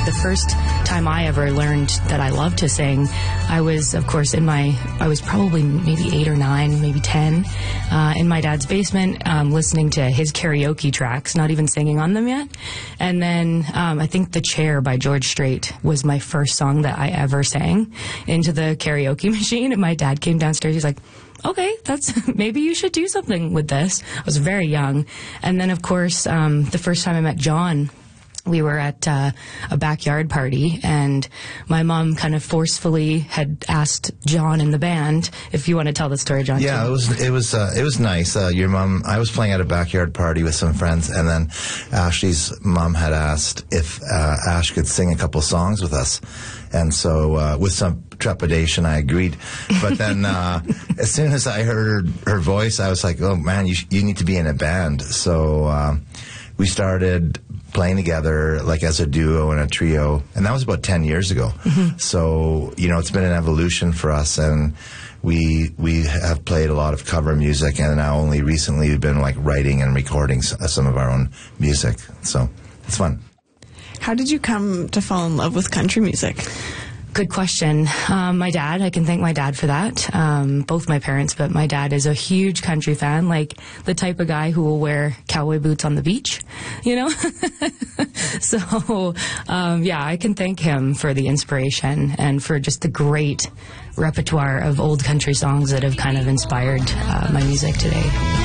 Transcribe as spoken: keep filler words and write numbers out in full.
the first time I ever learned that I loved to sing, I was, of course, in my, I was probably maybe eight or nine, maybe ten, uh, in my dad's basement, um, listening to his karaoke tracks, not even singing on them yet. And then um, I think The Chair by George Strait was my first song that I ever sang into the karaoke machine. And my dad came downstairs, he's like, okay, that's, maybe you should do something with this. I was very young. And then, of course, um, the first time I met John, we were at uh, a backyard party, and my mom kind of forcefully had asked John in the band, if you want to tell the story, John. Yeah, too. it was it was uh, it was nice. Uh, your mom, I was playing at a backyard party with some friends, and then Ashley's mom had asked if uh, Ash could sing a couple songs with us, and so uh, with some trepidation, I agreed. But then uh, as soon as I heard her, her voice, I was like, oh man, you sh- you need to be in a band. So uh, we started playing together, like as a duo and a trio, and that was about ten years ago. Mm-hmm. So, you know, it's been an evolution for us, and we we have played a lot of cover music, and now only recently we've been like writing and recording some of our own music. So it's fun. How did you come to fall in love with country music? Good question. Um, my dad, I can thank my dad for that. Um, both my parents, but my dad is a huge country fan, like the type of guy who will wear cowboy boots on the beach, you know? So, um, yeah, I can thank him for the inspiration and for just the great repertoire of old country songs that have kind of inspired uh, my music today.